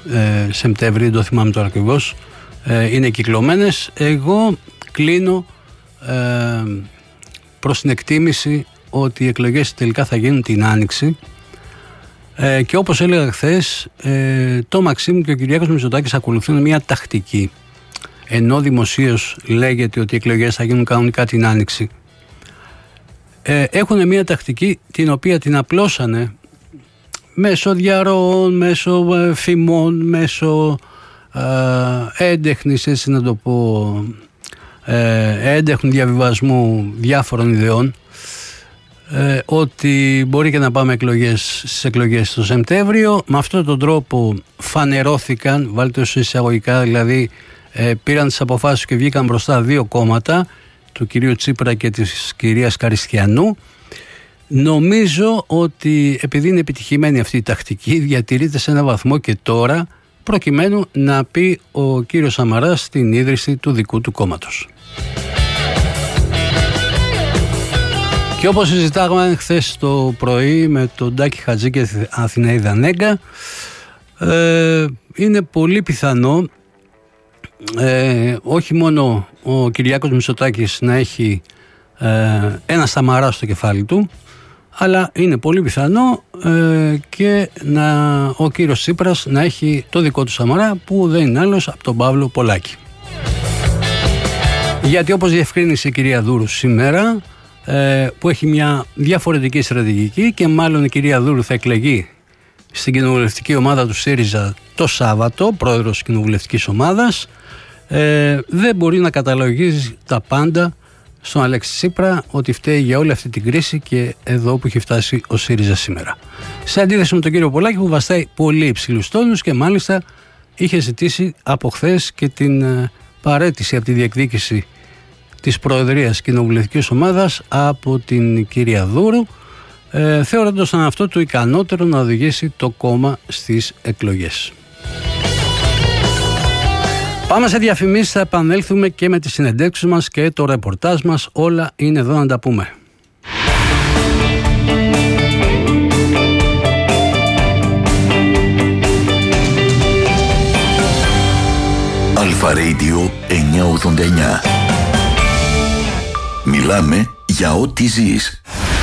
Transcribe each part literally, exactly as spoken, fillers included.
ε, Σεπτέμβρη, δεν το θυμάμαι τώρα ακριβώς, ε, είναι κυκλωμένες. Εγώ κλείνω ε, προς την εκτίμηση ότι οι εκλογές τελικά θα γίνουν την Άνοιξη. Ε, και όπως έλεγα χθες, ε, το Μαξίμου και ο Κυριάκος Μητσοτάκης ακολουθούν μια τακτική. Ενώ δημοσίως λέγεται ότι οι εκλογές θα γίνουν κανονικά την Άνοιξη, ε, έχουν μια τακτική την οποία την απλώσανε μέσω διαρροών, μέσω ε, φημών, μέσω ε, έντεχνης, έτσι να το πω, ε, έντεχνου διαβιβασμού διάφορων ιδεών, ε, ότι μπορεί και να πάμε εκλογές, στις εκλογές το Σεπτέμβριο. Με αυτόν τον τρόπο φανερώθηκαν, βάλτε ως εισαγωγικά, δηλαδή ε, πήραν τις αποφάσεις και βγήκαν μπροστά δύο κόμματα, του κυρίου Τσίπρα και της κυρίας Καριστιανού. Νομίζω ότι επειδή είναι επιτυχημένη αυτή η τακτική, διατηρείται σε ένα βαθμό και τώρα, προκειμένου να πει ο κύριος Σαμαράς στην ίδρυση του δικού του κόμματος. Και όπως συζητάγαμε χθες το πρωί με τον Τάκη Χατζή και Αθηναίδα Νέγκα, ε, είναι πολύ πιθανό ε, όχι μόνο ο Κυριάκος Μητσοτάκης να έχει ε, ένα Σαμαρά στο κεφάλι του, αλλά είναι πολύ πιθανό ε, και να, ο κύριος Τσίπρας να έχει το δικό του Σαμαρά, που δεν είναι άλλος από τον Παύλο Πολάκη. Γιατί όπως διευκρίνησε η κυρία Δούρου σήμερα, ε, που έχει μια διαφορετική στρατηγική, και μάλλον η κυρία Δούρου θα εκλεγεί στην κοινοβουλευτική ομάδα του ΣΥΡΙΖΑ το Σάββατο, πρόεδρος της κοινοβουλευτικής ομάδας, ε, δεν μπορεί να καταλογίζει τα πάντα στον Αλέξη Τσίπρα, ότι φταίει για όλη αυτή την κρίση και εδώ που έχει φτάσει ο ΣΥΡΙΖΑ σήμερα. Σε αντίθεση με τον κύριο Πολάκη, που βαστάει πολύ υψηλούς τόνους και μάλιστα είχε ζητήσει από χθες και την ε, παραίτηση από τη διεκδίκηση της Προεδρίας Κοινοβουλευτικής Ομάδας από την κυρία Δούρου, ε, θεωρώντας τον αυτό το ικανότερο να οδηγήσει το κόμμα στις εκλογές. Πάμε σε διαφημίσεις, θα επανέλθουμε και με τις συνεντεύξεις μας και το ρεπορτάζ μας. Όλα είναι εδώ να τα πούμε. Αλφα Radio εννιακόσια ογδόντα εννιά. Μιλάμε για ό,τι ζεις.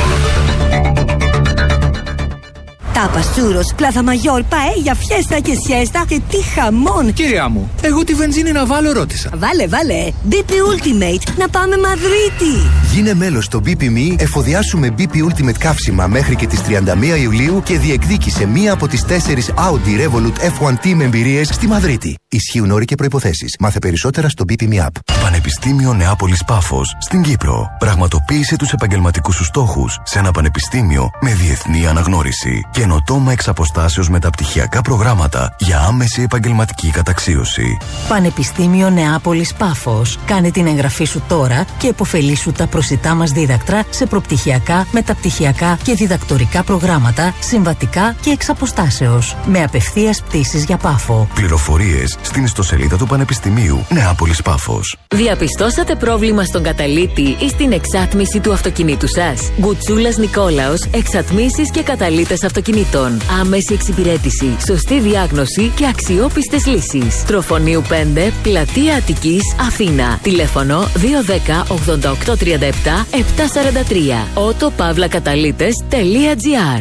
Τάπας, τσούρος, πλάθα μαγιόρ, παέλια, φιέστα και σιέστα και τι χαμόν! Κυρία μου, εγώ τη βενζίνη να βάλω ρώτησα. Βάλε, βάλε! μπι πι Ultimate, να πάμε Μαδρίτη! Γίνε μέλος στο μπι πι εμ ι, εφοδιάσου με μπι πι Ultimate καύσιμα μέχρι και τις τριάντα μία Ιουλίου και διεκδίκησε μία από τις τέσσερις Audi Revolut εφ ουάν Team εμπειρίες στη Μαδρίτη. Ισχύουν όροι και προϋποθέσεις. Μάθε περισσότερα στο μπι πι εμ ι App. Πανεπιστήμιο Νεάπολης Πάφος στην Κύπρο. Πραγματοποίησε τους επαγγελματικούς σου στόχους σε ένα πανεπιστήμιο με διεθνή αναγνώριση. Καινοτόμα εξ αποστάσεως μεταπτυχιακά προγράμματα για άμεση επαγγελματική καταξίωση. Πανεπιστήμιο Νεάπολης Πάφος. Κάνε την εγγραφή σου τώρα και επωφελήσου τα προσιτά μας δίδακτρα σε προπτυχιακά, μεταπτυχιακά και διδακτορικά προγράμματα, συμβατικά και εξ αποστάσεως. Με απευθείας πτήσεις για Πάφο. Πληροφορίες στην ιστοσελίδα του Πανεπιστημίου Νεάπολης Πάφος. Διαπιστώσατε πρόβλημα στον καταλύτη ή στην εξάτμιση του αυτοκινήτου σας? Γκουτσούλας Νικόλαος, εξατμίσεις και καταλύτες αυτοκινήτων. Άμεση εξυπηρέτηση, σωστή διάγνωση και αξιόπιστες λύσεις. Τροφονίου πέντε, Πλατεία Αττικής, Αθήνα. Τηλέφωνο δύο ένα μηδέν ογδόντα οκτώ τριάντα επτά επτακόσια σαράντα τρία. ότο παύλα καταλύτες τελεία τζι άρ.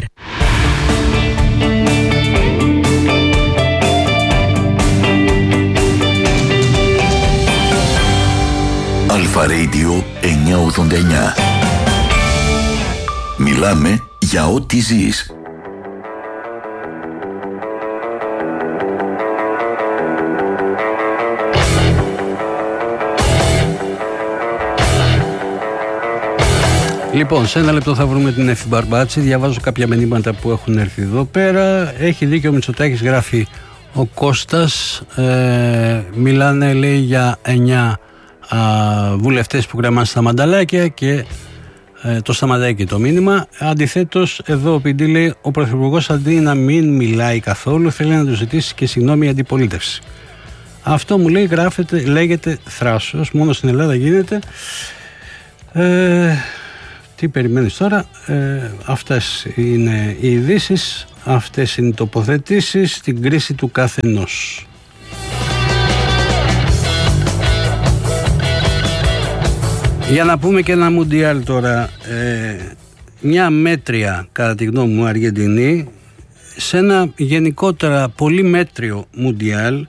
Αλφα Radio εννιακόσια ογδόντα εννιά. Μιλάμε για ό,τι ζεις. Λοιπόν, σε ένα λεπτό θα βρούμε την Εφη Μπαρμπάτση. Διαβάζω κάποια μηνύματα που έχουν έρθει εδώ πέρα. Έχει δίκιο ο Μητσοτάκης, γράφει ο Κώστας. Ε, μιλάνε, λέει, για εννιά α, βουλευτές που κρεμάνε στα μανταλάκια και ε, το σταματάει και το μήνυμα. Αντιθέτως, εδώ ο Πιντή λέει, ο Πρωθυπουργός αντί να μην μιλάει καθόλου, θέλει να του ζητήσει και συγγνώμη η αντιπολίτευση. Αυτό, μου λέει, γράφεται, λέγεται θράσος. Μόνο στην Ελλάδα γίνεται. Ε, Τι περιμένεις τώρα? Ε, αυτές είναι οι ειδήσεις. Αυτές είναι οι τοποθετήσεις στην κρίση του καθενός. Για να πούμε και ένα Μουντιάλ τώρα, ε, μια μέτρια κατά τη γνώμη μου Αργεντινή σε ένα γενικότερα πολύ μέτριο Μουντιάλ,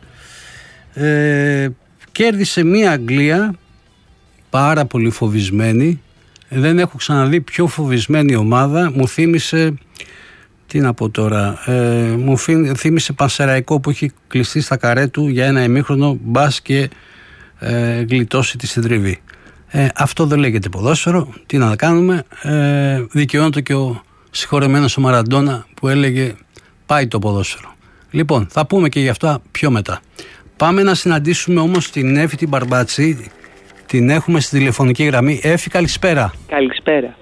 ε, κέρδισε μια Αγγλία πάρα πολύ φοβισμένη. Δεν έχω ξαναδεί πιο φοβισμένη ομάδα. Μου θύμισε, τι να πω τώρα, ε, μου θύμισε Πανσεραϊκό που έχει κλειστεί στα καρέ του για ένα ημίχρονο, μπας και ε, γλιτώσει τη συντριβή. Ε, αυτό δεν λέγεται ποδόσφαιρο. Τι να κάνουμε. Ε, δικαιώνεται και ο συγχωρεμένος ο Μαραντόνα που έλεγε πάει το ποδόσφαιρο. Λοιπόν, θα πούμε και γι' αυτά πιο μετά. Πάμε να συναντήσουμε όμως την Έφη την Μπαρμπάτση. Την έχουμε στη τηλεφωνική γραμμή. Έφη, καλησπέρα. Καλησπέρα.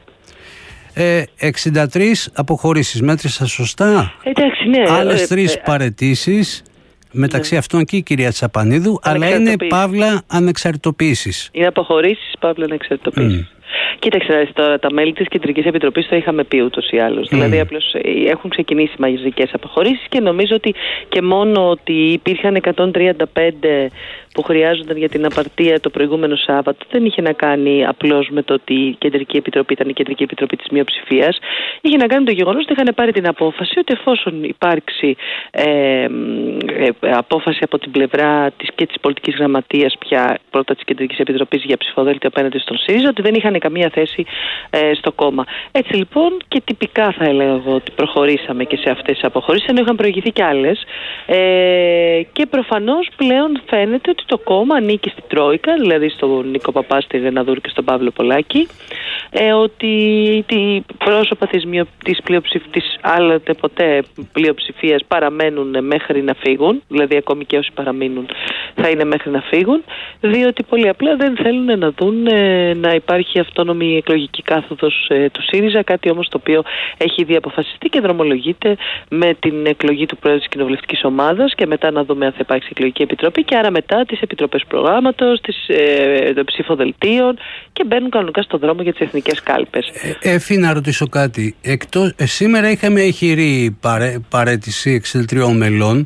Ε, εξήντα τρεις αποχωρήσεις. Μέτρησα σωστά? Εντάξει, ναι. Άλλες ε, τρεις ε, παραιτήσεις. Μεταξύ ναι. αυτών και η κυρία Τσαπανίδου, αλλά είναι παύλα ανεξαρτητοποίησης. Είναι αποχωρήσεις, παύλα ανεξαρτητοποίησης. Mm. Κοίταξε τώρα, τα μέλη της Κεντρικής Επιτροπής το είχαμε πει ούτως ή άλλως. Mm. Δηλαδή, απλώς έχουν ξεκινήσει μαζικές αποχωρήσεις και νομίζω ότι και μόνο ότι υπήρχαν εκατόν τριάντα πέντε που χρειάζονταν για την απαρτία το προηγούμενο Σάββατο δεν είχε να κάνει απλώς με το ότι η Κεντρική Επιτροπή ήταν η Κεντρική Επιτροπή της μειοψηφίας. Είχε να κάνει το γεγονός ότι είχαν πάρει την απόφαση ότι εφόσον υπάρξει ε, ε, απόφαση από την πλευρά της και της πολιτικής γραμματείας πια πρώτα της Κεντρικής Επιτροπής για ψηφοδέλτιο απέναντι στον ΣΥΡΙΖΑ, ότι δεν είχαν καμία θέση ε, στο κόμμα. Έτσι λοιπόν και τυπικά θα έλεγα εγώ ότι προχωρήσαμε και σε αυτές τις αποχωρήσεις, ενώ είχαν προηγηθεί κι άλλες. Ε, και προφανώς πλέον φαίνεται ότι το κόμμα ανήκει στην Τρόικα, δηλαδή στον Νίκο Παπά, στη Ρεναδούρ και στον Παύλο Πολάκη, ε, ότι οι πρόσωπα της, μειο, της, πλειοψηφ, της άλλοτε ποτέ πλειοψηφίας παραμένουν μέχρι να φύγουν, δηλαδή ακόμη και όσοι παραμείνουν θα είναι μέχρι να φύγουν, διότι πολύ απλά δεν θέλουν να δουν ε, να υπάρχει αυτόνομη εκλογική κάθοδος ε, του ΣΥΡΙΖΑ, κάτι όμως το οποίο έχει ήδη αποφασιστεί και δρομολογείται με την εκλογή του Πρόεδρου της Κοινοβουλευτικής Ομάδας και μετά να δούμε αν θα υπάρξει εκλογική επιτροπή και άρα μετά τις επιτροπές προγράμματος, τις ε, των ψηφοδελτίων και μπαίνουν κανονικά στον δρόμο για τις εθνικές κάλπες. Ε, Εφή, να ρωτήσω κάτι. Εκτός, ε, σήμερα είχαμε ηχηρή παρέ, παρέτηση εξήντα τριών μελών.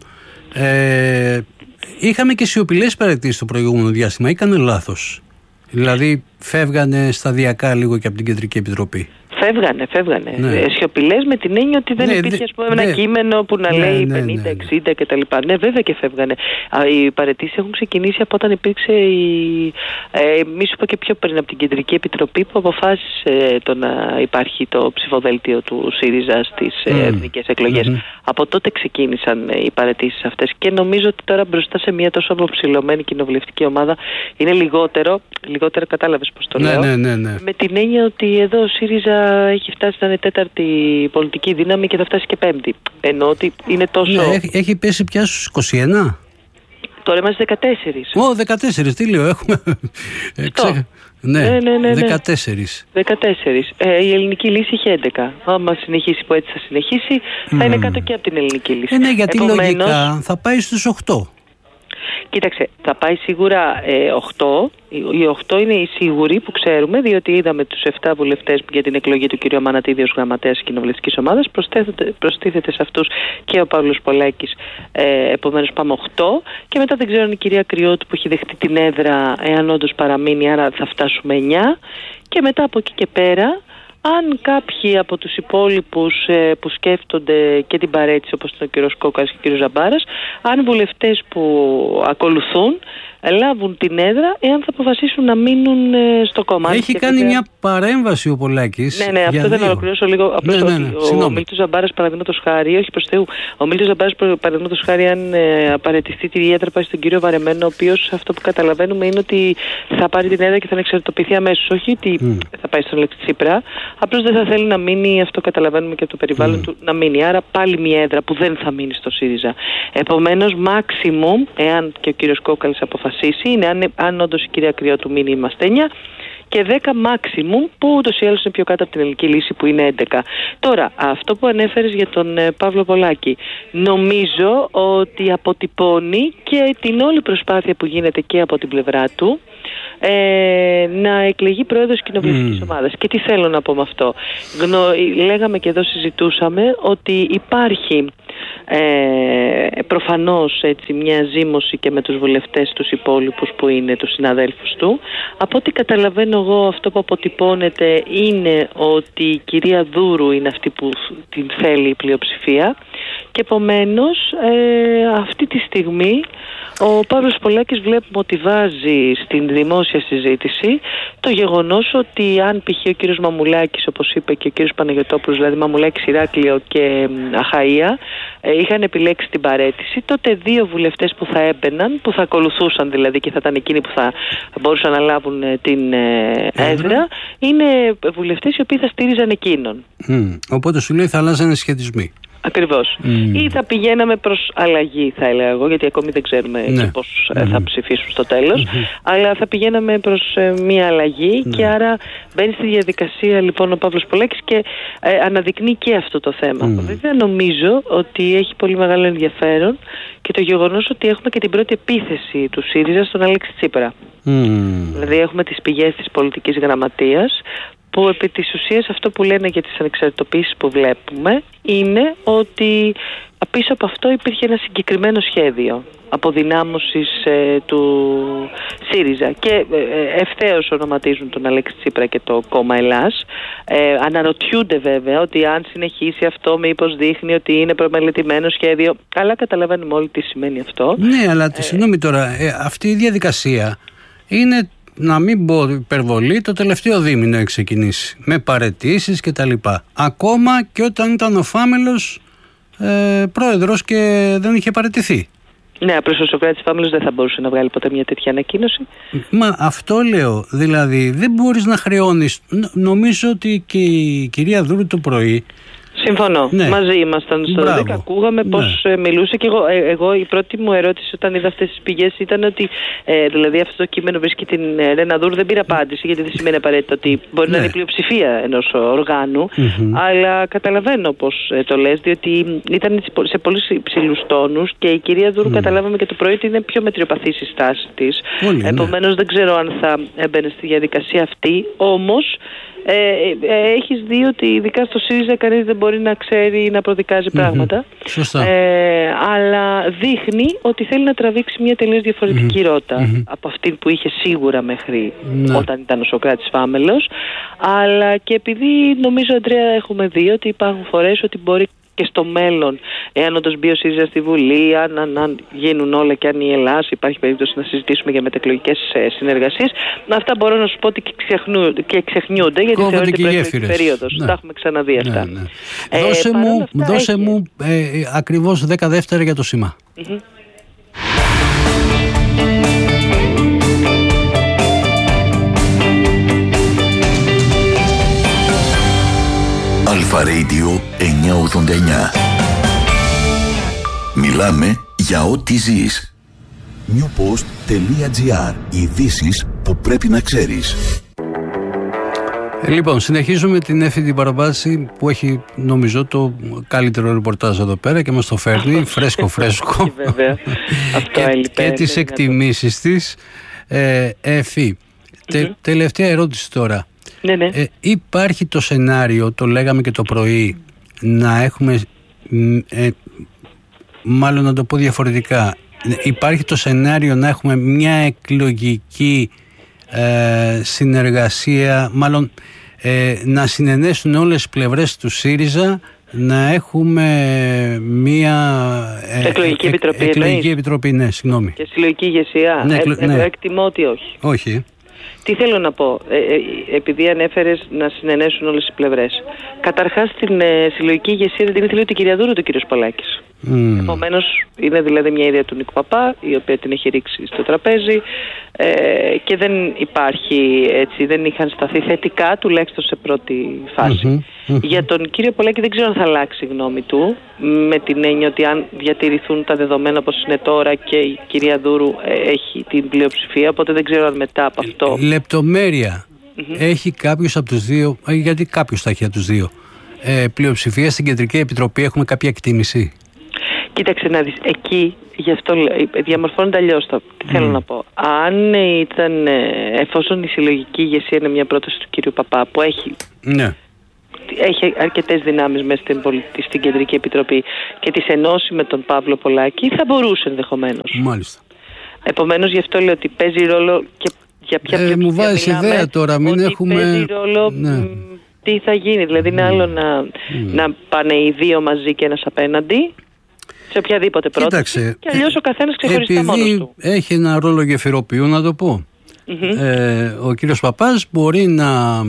Ε, είχαμε και σιωπηλές παρετήσεις το προηγούμενο διάστημα. Έκανε λάθος? Δηλαδή φεύγανε σταδιακά λίγο και από την Κεντρική Επιτροπή. Φεύγανε, φεύγανε. Ναι. Σιωπηλές με την έννοια ότι δεν ναι, υπήρχε ας πούμε, ναι, ένα κείμενο που να ναι, λέει ναι, πενήντα εξήντα ναι, ναι. κτλ. Ναι, βέβαια και φεύγανε. Οι παραιτήσεις έχουν ξεκινήσει από όταν υπήρξε η. Ε, μη σου πω και πιο πριν από την Κεντρική Επιτροπή που αποφάσισε το να υπάρχει το ψηφοδέλτιο του ΣΥΡΙΖΑ στις mm. εθνικές εκλογές. Mm-hmm. Από τότε ξεκίνησαν οι παραιτήσεις αυτές και νομίζω ότι τώρα μπροστά σε μια τόσο αποψηλωμένη κοινοβουλευτική ομάδα είναι λιγότερο. Λιγότερο κατάλαβες πώς το ναι, λέω. Ναι, ναι, ναι. Με την έννοια ότι εδώ ο ΣΥΡΙΖΑ έχει φτάσει να είναι τέταρτη πολιτική δύναμη και θα φτάσει και πέμπτη. Ενώ ότι είναι τόσο. Ναι, έχει, έχει πέσει πια στους είκοσι ένα. Τώρα είμαστε δεκατέσσερις. Ω, δεκατέσσερις, τι λέω, έχουμε. Ξέχα... Ναι, ναι, ναι, ναι, δεκατέσσερις. δεκατέσσερις. Ε, η ελληνική λύση έχει έντεκα. Άμα συνεχίσει που έτσι θα συνεχίσει, θα mm. είναι κάτω και από την ελληνική λύση. Ε, ναι, γιατί Επομένως, λογικά θα πάει στους οκτώ. Κοίταξε, θα πάει σίγουρα ε, οκτώ. Οι οκτώ είναι οι σίγουροι που ξέρουμε, διότι είδαμε τους επτά βουλευτές για την εκλογή του κ. Μανατίδη ως γραμματέας της κοινοβουλευτικής ομάδας. Προστίθεται σε αυτούς και ο Παύλος Πολάκης. Ε, επομένως πάμε οκτώ. Και μετά δεν ξέρω αν η κυρία Κρυώτου που έχει δεχτεί την έδρα, εάν όντως παραμείνει, άρα θα φτάσουμε εννιά. Και μετά από εκεί και πέρα, αν κάποιοι από τους υπόλοιπους ε, που σκέφτονται και την παρέτηση, όπως είναι ο κ. Κόκκας και ο κ. Ζαμπάρας, αν βουλευτές που ακολουθούν λάβουν την έδρα, εάν θα αποφασίσουν να μείνουν ε, στο κόμμα. Έχει κάνει βέβαια μια παρέμβαση ο Πολάκης. Ναι, ναι, αυτό δεν ολοκληρώσω λίγο. Απλώς ναι, ναι, ναι, ο, ο Μίλτος Ζαμπάρας, παραδείγματος χάρη, όχι προς Θεού, ο Μίλτος Ζαμπάρας, παραδείγματος χάρη, αν ε, απαραίτηθεί τη έδρα, πάει στον κύριο Βαρεμένο, ο οποίος αυτό που καταλαβαίνουμε είναι ότι θα πάρει την έδρα και θα ανεξαρτητοποιηθεί αμέσως. Όχι ότι mm. θα πάει στον Αλέξη Τσίπρα, απλώς δεν θα θέλει να μείνει, αυτό καταλαβαίνουμε και από το περιβάλλον mm. του, να μείνει. Άρα πάλι μια έδρα που δεν θα μείνει στο ΣΥΡΙΖΑ. Επομένως, maximum, εάν και ο κύριος Κόκκαλης αποφασίσει, είναι αν, αν όντως η κυρία Κρυώτου μείνει, είμαστε εννιά. και δέκα maximum, που ούτως ή άλλως είναι πιο κάτω από την ελληνική λύση που είναι έντεκα. Τώρα, αυτό που ανέφερες για τον ε, Παύλο Πολάκη, νομίζω ότι αποτυπώνει και την όλη προσπάθεια που γίνεται και από την πλευρά του ε, να εκλεγεί πρόεδρος κοινοβουλευτικής mm. ομάδας. Και τι θέλω να πω με αυτό. Γνω, λέγαμε και εδώ συζητούσαμε ότι υπάρχει Ε, προφανώς έτσι μια ζήμωση και με τους βουλευτές τους υπόλοιπους που είναι τους συναδέλφους του. Από ό,τι καταλαβαίνω εγώ, αυτό που αποτυπώνεται είναι ότι η κυρία Δούρου είναι αυτή που την θέλει η πλειοψηφία και επομένως ε, αυτή τη στιγμή ο Παύλος Πολάκης βλέπουμε ότι βάζει στην δημόσια συζήτηση το γεγονός ότι αν π.χ. ο κύριος Μαμουλάκης, όπως είπε και ο κύριος Παναγιωτόπουλος, δηλαδή Μαμουλάκης, Ηράκλειο και Αχαΐα, ε, είχαν επιλέξει την παραίτηση, τότε δύο βουλευτές που θα έμπαιναν, που θα ακολουθούσαν δηλαδή και θα ήταν εκείνοι που θα μπορούσαν να λάβουν ε, την ε, έδρα, είναι βουλευτές οι οποίοι θα στήριζαν εκείνον. Mm. Οπότε σου λέει θα αλλάζανε σχετισμοί. Ακριβώς. Mm. Ή θα πηγαίναμε προς αλλαγή, θα έλεγα εγώ, γιατί ακόμη δεν ξέρουμε ναι. και πώς mm. θα ψηφίσουν στο τέλος, mm-hmm. αλλά θα πηγαίναμε προς ε, μία αλλαγή mm. και άρα μπαίνει στη διαδικασία λοιπόν ο Παύλος Πολάκης και ε, αναδεικνύει και αυτό το θέμα. Mm. Βέβαια νομίζω ότι έχει πολύ μεγάλο ενδιαφέρον και το γεγονός ότι έχουμε και την πρώτη επίθεση του ΣΥΡΙΖΑ στον Αλέξη Τσίπρα. Mm. Δηλαδή έχουμε τις πηγές της πολιτικής γραμματείας, που επί της ουσίας αυτό που λένε για τις ανεξαρτητοποίησεις που βλέπουμε είναι ότι πίσω από αυτό υπήρχε ένα συγκεκριμένο σχέδιο αποδυνάμωσης ε, του ΣΥΡΙΖΑ και ε, ευθέως ονοματίζουν τον Αλέξη Τσίπρα και το κόμμα Ελλάς. Ε, αναρωτιούνται βέβαια ότι αν συνεχίσει αυτό μήπως δείχνει ότι είναι προμελετημένο σχέδιο, αλλά καταλαβαίνουμε όλοι τι σημαίνει αυτό. Ναι, αλλά ε, συγγνώμη τώρα, ε, αυτή η διαδικασία είναι, να μην πω υπερβολή, το τελευταίο δίμηνο έχει ξεκινήσει με παραιτήσεις και τα λοιπά. Ακόμα και όταν ήταν ο Φάμελος ε, πρόεδρος και δεν είχε παραιτηθεί. Ναι, απλώς ο Σωκράτης Φάμελος δεν θα μπορούσε να βγάλει ποτέ μια τέτοια ανακοίνωση. Μα αυτό λέω, δηλαδή δεν μπορείς να χρεώνεις. Νομίζω ότι και η κυρία Δούρου το πρωί. Συμφωνώ. Ναι. Μαζί ήμασταν στο δέκα. Ακούγαμε ναι. πώς ε, μιλούσε και εγώ, ε, εγώ. Η πρώτη μου ερώτηση όταν είδα αυτές τις πηγές ήταν ότι ε, δηλαδή αυτό το κείμενο βρίσκει την ε, Ρένα Δούρου. Δεν πήρα απάντηση γιατί δεν σημαίνει απαραίτητα ότι μπορεί ναι. να είναι η πλειοψηφία ενός οργάνου. Mm-hmm. Αλλά καταλαβαίνω πώς ε, το λες, διότι ήταν σε πολύ υψηλούς τόνους και η κυρία Δούρου mm. καταλάβαμε και το πρωί ότι είναι πιο μετριοπαθής η στάση της. Επομένως ναι. δεν ξέρω αν θα έμπαινε στη διαδικασία αυτή. Όμως Ε, ε, έχεις δει ότι ειδικά στο ΣΥΡΙΖΑ κανείς δεν μπορεί να ξέρει ή να προδικάζει mm-hmm. πράγματα. Σωστά. Ε, αλλά δείχνει ότι θέλει να τραβήξει μια τελείως διαφορετική mm-hmm. ρότα mm-hmm. από αυτή που είχε σίγουρα μέχρι mm-hmm. όταν ήταν ο Σωκράτης Φάμελος. Αλλά και επειδή νομίζω, Αντρέα, έχουμε δει ότι υπάρχουν φορές ότι μπορεί και στο μέλλον, εάν όντως μπει ο ΣΥΡΙΖΑ στη Βουλή, αν, αν, αν γίνουν όλα και αν η Ελλάδα υπάρχει περίπτωση να συζητήσουμε για μετεκλογικές ε, συνεργασίες, αυτά μπορώ να σου πω ότι και, ξεχνού, και ξεχνιούνται, γιατί κόβονται θεωρείται προεκλογική περίοδος. Ναι. Τα έχουμε ξαναδεί αυτά. Ναι, ναι. Ε, δώσε μου, δώσε μου ε, ακριβώς δέκα δεύτερα για το σήμα. Mm-hmm. Αλφα Radio εννιακόσια ογδόντα εννιά. Μιλάμε για ό,τι ζεις. newpost.gr. Ειδήσεις που πρέπει να ξέρεις. Λοιπόν, συνεχίζουμε την Εύη την Παραβάση που έχει νομίζω το καλύτερο ρεπορτάζ εδώ πέρα και μας το φέρνει φρέσκο φρέσκο βέβαια. Αυτό και, και τις εκτιμήσεις της. ε, Εύη, τε, mm-hmm. τελευταία ερώτηση τώρα. Ναι, ναι. Ε, υπάρχει το σενάριο, το λέγαμε και το πρωί, να έχουμε, ε, μάλλον να το πω διαφορετικά, υπάρχει το σενάριο να έχουμε μια εκλογική ε, συνεργασία, μάλλον ε, να συνενέσουν όλες οι πλευρές του ΣΥΡΙΖΑ, να έχουμε μια ε, εκλογική επιτροπή, ε, εκλογική επιτροπή, ναι, συγγνώμη. Και συλλογική ηγεσία. Ναι, ε, ναι. ε, εκτιμώ ότι όχι. Όχι. Τι θέλω να πω, ε, ε, επειδή ανέφερες να συνενέσουν όλες οι πλευρές. Καταρχάς την ε, συλλογική ηγεσία δεν την ήθελε ούτε η κυρία Δούρου, ούτε ο κύριος Πολάκης. Mm. Επομένως είναι δηλαδή μια ιδέα του Νίκου Παπά, η οποία την έχει ρίξει στο τραπέζι ε, και δεν υπάρχει έτσι, δεν είχαν σταθεί θετικά, τουλάχιστον σε πρώτη φάση. Mm-hmm. Mm-hmm. Για τον κύριο Πολάκη δεν ξέρω αν θα αλλάξει η γνώμη του, με την έννοια ότι αν διατηρηθούν τα δεδομένα όπως είναι τώρα και η κυρία Δούρου ε, έχει την πλειοψηφία, οπότε δεν ξέρω αν μετά από αυτό. Λεπτομέρεια. Mm-hmm. Έχει κάποιος από τους δύο, γιατί κάποιος θα έχει από τους δύο, ε, πλειοψηφία στην Κεντρική Επιτροπή, έχουμε κάποια εκτίμηση? Κοίταξε να δεις, εκεί γι' αυτό διαμορφώνεται αλλιώς το τι θέλω mm. να πω. Αν ήταν, εφόσον η συλλογική ηγεσία είναι μια πρόταση του κύριου Παπά που έχει, ναι. έχει αρκετές δυνάμεις μέσα στην, στην Κεντρική Επιτροπή και τις ενώσει με τον Παύλο Πολάκη, θα μπορούσε ενδεχομένως. Μάλιστα. Επομένως γι' αυτό λέω ότι παίζει ρόλο και για ποια ε, μου βάζεις ιδέα τώρα, μην ότι έχουμε... παίζει ρόλο ναι. μ, τι θα γίνει, δηλαδή είναι άλλο να, mm. να πάνε οι δύο μαζί και ένας απέναντι σε οποιαδήποτε πρόταση. Κοίταξε, και αλλιώς ο καθένας ξεχωριστά μόνος του. Έχει ένα ρόλο γεφυροποιού, να το πω. Mm-hmm. Ε, ο κύριος Παπάς μπορεί να,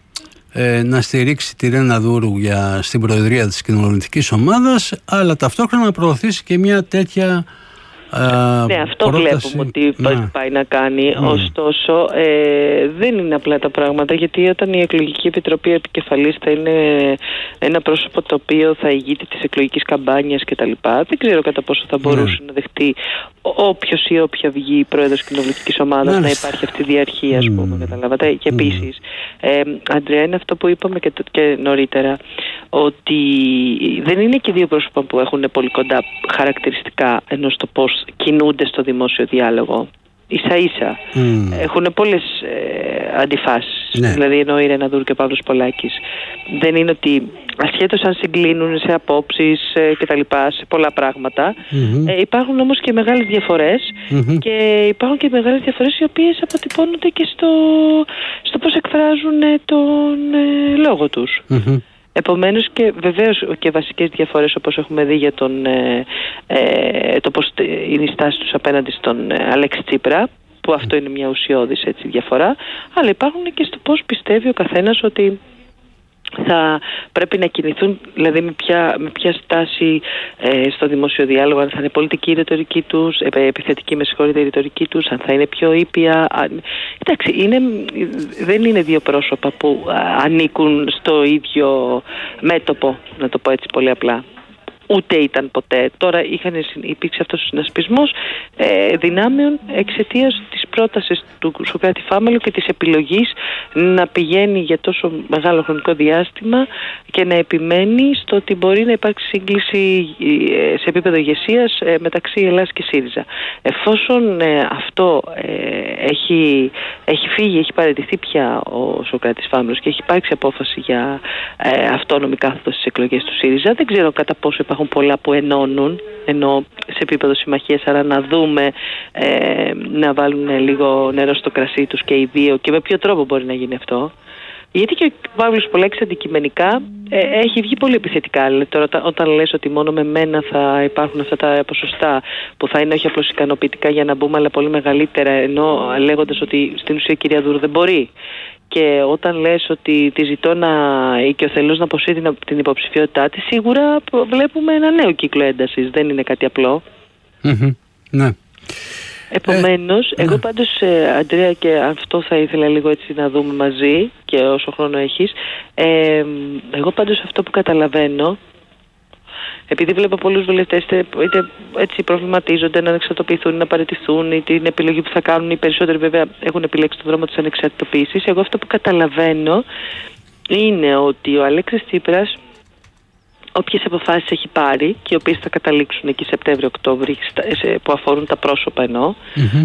ε, να στηρίξει τη Ρένα Δούρου για, στην προεδρία της κοινοβουλευτικής ομάδας, αλλά ταυτόχρονα να προωθήσει και μια τέτοια Uh, ναι, αυτό πρόταση, βλέπουμε ότι ναι. πάει να κάνει. Mm. Ωστόσο, ε, δεν είναι απλά τα πράγματα, γιατί όταν η εκλογική επιτροπή επικεφαλής θα είναι ένα πρόσωπο το οποίο θα ηγείται της εκλογικής καμπάνιας κτλ., δεν ξέρω κατά πόσο θα μπορούσε mm. να δεχτεί όποιος ή όποια βγει πρόεδρος κοινοβουλευτικής ομάδας mm. να υπάρχει αυτή η διαρχία, ας πούμε. Mm. Καταλάβατε. Και επίσης, ε, Αντρέα, είναι αυτό που είπαμε και, και νωρίτερα, ότι δεν είναι και δύο πρόσωπα που έχουν πολύ κοντά χαρακτηριστικά ενός το πώς κινούνται στο δημόσιο διάλογο. Ίσα ίσα mm. έχουν πολλές ε, αντιφάσεις. Ναι. Δηλαδή εννοεί η Ρένα Δούρου και ο Παύλος Πολάκης. Δεν είναι ότι ασχέτως αν συγκλίνουν σε απόψεις ε, και τα λοιπά, σε πολλά πράγματα, mm-hmm. ε, υπάρχουν όμως και μεγάλες διαφορές mm-hmm. και υπάρχουν και μεγάλες διαφορές οι οποίες αποτυπώνονται και στο, στο πώς εκφράζουν ε, τον ε, λόγο τους. Mm-hmm. Επομένως και βεβαίως και βασικές διαφορές, όπως έχουμε δει για τον, ε, ε, το πώς είναι η στάση τους απέναντι στον ε, Αλέξη Τσίπρα, που αυτό είναι μια ουσιώδης έτσι, διαφορά, αλλά υπάρχουν και στο πώς πιστεύει ο καθένας ότι θα πρέπει να κινηθούν, δηλαδή με ποια, με ποια στάση ε, στο δημόσιο διάλογο, αν θα είναι πολιτική η ρητορική τους, ε, επιθετική με συγχωρείτε η ρητορική τους, αν θα είναι πιο ήπια. Αν... Εντάξει, είναι, δεν είναι δύο πρόσωπα που α, ανήκουν στο ίδιο μέτωπο, να το πω έτσι πολύ απλά. Ούτε ήταν ποτέ. Τώρα είχαν, υπήρξε αυτός ο συνασπισμός ε, δυνάμεων εξαιτίας της πρότασης του Σωκράτη Φάμελου και της επιλογής να πηγαίνει για τόσο μεγάλο χρονικό διάστημα και να επιμένει στο ότι μπορεί να υπάρξει σύγκληση ε, σε επίπεδο ηγεσίας ε, μεταξύ Ελλάδας και ΣΥΡΙΖΑ. Εφόσον ε, αυτό ε, έχει, έχει φύγει, έχει παραιτηθεί πια ο Σωκράτης Φάμελος και έχει υπάρξει απόφαση για ε, αυτόνομη κάθοδο στις εκλογές του ΣΥΡΙΖΑ, δεν ξέρω κατά πόσο υπάρχουν πολλά που ενώνουν, ενώ σε επίπεδο συμμαχίας, άρα να δούμε ε, να βάλουν λίγο νερό στο κρασί τους και οι δύο και με ποιο τρόπο μπορεί να γίνει αυτό. Γιατί και ο Παύλος Πολάκης αντικειμενικά ε, έχει βγει πολύ επιθετικά. Δηλαδή, τώρα, όταν, όταν λες ότι μόνο με μένα θα υπάρχουν αυτά τα ποσοστά που θα είναι όχι απλώς ικανοποιητικά για να μπούμε, αλλά πολύ μεγαλύτερα, ενώ λέγοντας ότι στην ουσία η κυρία Δούρου δεν μπορεί. Και όταν λες ότι τη ζητώ να οικειοθελώς να αποσύρει την υποψηφιότητά της, σίγουρα βλέπουμε ένα νέο κύκλο έντασης. Δεν είναι κάτι απλό. Mm-hmm. Ναι. Επομένως, ε, εγώ ναι. πάντως, ε, Αντρέα, και αυτό θα ήθελα λίγο έτσι να δούμε μαζί και όσο χρόνο έχεις, ε, εγώ πάντως αυτό που καταλαβαίνω, επειδή βλέπω πολλούς βουλευτές είτε, είτε έτσι προβληματίζονται να ανεξαρτοποιηθούν, να παραιτηθούν, ή την επιλογή που θα κάνουν, οι περισσότεροι βέβαια έχουν επιλέξει τον δρόμο της ανεξαρτητοποίησης. Εγώ αυτό που καταλαβαίνω είναι ότι ο Αλέξης Τσίπρας, όποιες αποφάσεις έχει πάρει και οι οποίες θα καταλήξουν εκεί Σεπτέμβριο-Οκτώβριο που αφορούν τα πρόσωπα εννοώ, mm-hmm.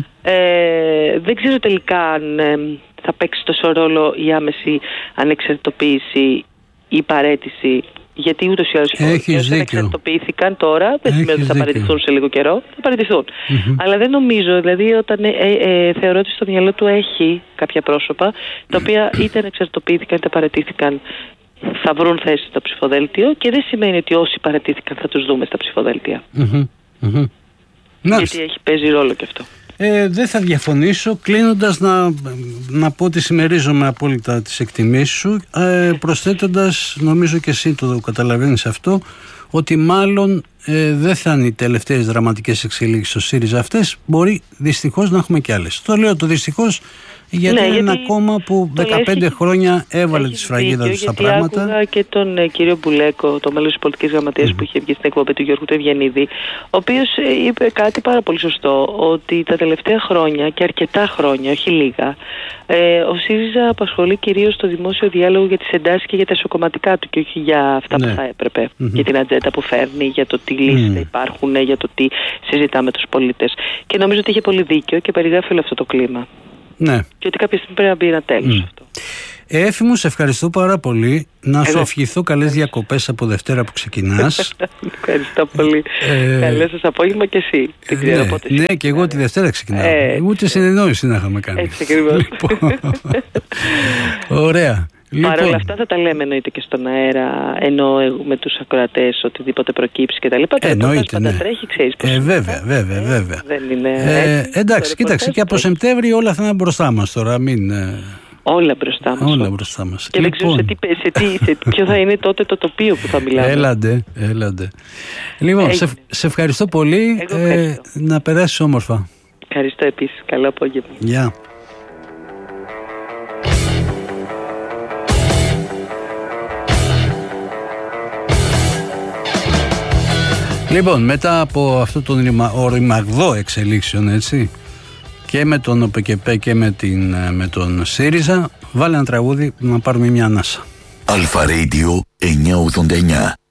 ε, δεν ξέρω τελικά αν ε, θα παίξει τόσο ρόλο η άμεση ανεξαρτητοποίηση ή παραίτηση. Γιατί ούτως ή άλλως οι όσοι εξαρτητοποιήθηκαν τώρα, δεν σημαίνει ότι θα παραιτηθούν σε λίγο καιρό, θα παραιτηθούν. Mm-hmm. Αλλά δεν νομίζω, δηλαδή όταν ε, ε, ε, θεωρώ ότι στο μυαλό του έχει κάποια πρόσωπα, τα οποία είτε εξαρτητοποιήθηκαν είτε παραιτήθηκαν, θα βρουν θέση στο ψηφοδέλτιο, και δεν σημαίνει ότι όσοι παραιτήθηκαν θα τους δούμε στα ψηφοδέλτια. Mm-hmm. Mm-hmm. Γιατί έχει παίζει ρόλο και αυτό. Ε, δεν θα διαφωνήσω. Κλείνοντας, να, να πω ότι συμμερίζομαι απόλυτα τις εκτιμήσεις σου, ε, προσθέτοντας, νομίζω και εσύ το καταλαβαίνεις αυτό, ότι μάλλον ε, δεν θα είναι οι τελευταίες δραματικές εξελίξεις στο ΣΥΡΙΖΑ αυτές. Μπορεί δυστυχώς να έχουμε κι άλλες. Το λέω το δυστυχώς γιατί ναι, είναι γιατί ένα κόμμα που δεκαπέντε έχει, χρόνια έβαλε τη σφραγίδα του στα πράγματα. Άκουγα και τον ε, κύριο Μπουλέκο, το μέλος της πολιτικής γραμματείας mm. που είχε βγει στην εκπομπή του Γιώργου του Ευγενίδη, ο οποίος ε, είπε κάτι πάρα πολύ σωστό, ότι τα τελευταία χρόνια και αρκετά χρόνια, όχι λίγα, ε, ο ΣΥΡΙΖΑ απασχολεί κυρίως το δημόσιο διάλογο για τις εντάσεις και για τα εσωκομματικά του και όχι για αυτά ναι. που θα έπρεπε, mm-hmm. για την ατζέντα που φέρνει, για το τι λύσεις mm. υπάρχουν, για το τι συζητά με τους πολίτες. Και νομίζω ότι είχε πολύ δίκιο και περιγράφει όλο αυτό το κλίμα. Ναι. Και ότι κάποια στιγμή πρέπει να μπει ένα τέλος mm. αυτό. Έφη σε ευχαριστώ πάρα πολύ. Να Εγώ. σου ευχηθώ καλές διακοπές από Δευτέρα που ξεκινάς. Ευχαριστώ πολύ. Ε, Καλές σας απόγευμα και εσύ. Δεν ξέρω ναι, πότε ναι, και εγώ τη Δευτέρα ξεκινάω. Ε, Ούτε συνεννόηση να είχαμε κάνει. Έτσι ακριβώς. Λοιπόν, ωραία. Λοιπόν. Παρ' όλα αυτά θα τα λέμε εννοείται και στον αέρα, ενώ με τους ακροατές οτιδήποτε προκύψει και τα λοιπά. Το εννοείται, ναι. Τρέχει, ξέρεις πώς. Ε, βέβαια, βέβαια, βέβαια. Δεν είναι ε, έτσι, εντάξει, κοίταξε, και από Σεπτέμβριο όλα θα είναι μπροστά μας τώρα, μην... Όλα μπροστά μας. Όλα μπροστά μας. Και λοιπόν. δεν ξέρω σε, τι, σε, τι, σε ποιο θα είναι τότε το τοπίο που θα μιλάμε. Έλαντε, έλαντε. Λοιπόν, σε, σε ευχαριστώ πολύ. Ε, να περάσεις όμορφα. Ευχαριστώ επίσης. Καλό απόγευμα. Γεια. Yeah. Λοιπόν, μετά από αυτό τον οριμαγδό εξελίξεων, έτσι, και με τον ΟΠΕΚΕΠΕ και με, την, με τον ΣΥΡΙΖΑ, βάλε ένα τραγούδι να πάρουμε μια ανάσα. Αλφα Radio εννιακόσια ογδόντα εννιά.